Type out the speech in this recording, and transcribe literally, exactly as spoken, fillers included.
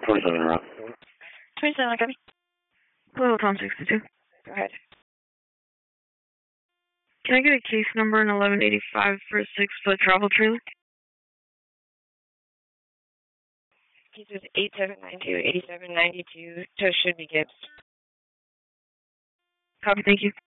twenty-seven route. twenty-seven, copy. Hello, Tom sixty-two. Go ahead. Can I get a case number in eleven eighty-five for a six-foot travel trailer? Case is eight seven nine two, eighty-seven ninety-two, tow should be Gibbs. Copy, thank you.